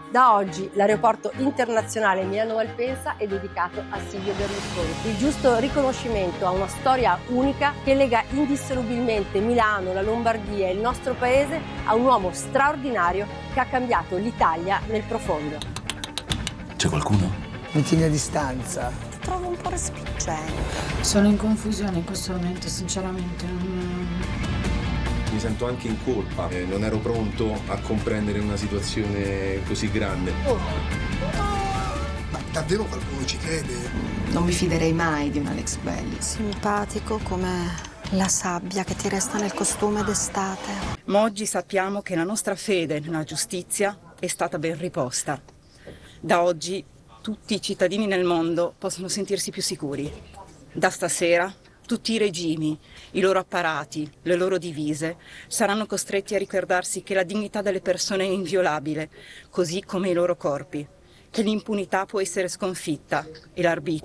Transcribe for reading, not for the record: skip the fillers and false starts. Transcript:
Da oggi l'aeroporto internazionale Milano Malpensa è dedicato a Silvio Berlusconi. Il giusto riconoscimento a una storia unica che lega indissolubilmente Milano, la Lombardia e il nostro paese a un uomo straordinario che ha cambiato l'Italia nel profondo. C'è qualcuno? Mi tieni a distanza. Ti trovo un po' respiccente. Sono in confusione in questo momento, sinceramente. Mi sento anche in colpa, non ero pronto a comprendere una situazione così grande. Ma davvero qualcuno ci crede? Non mi fiderei mai di un Alex Belli. Simpatico come la sabbia che ti resta nel costume d'estate. Ma oggi sappiamo che la nostra fede nella giustizia è stata ben riposta. Da oggi tutti i cittadini nel mondo possono sentirsi più sicuri. Da stasera tutti i regimi, i loro apparati, le loro divise saranno costretti a ricordarsi che la dignità delle persone è inviolabile, così come i loro corpi, che l'impunità può essere sconfitta e l'arbitrio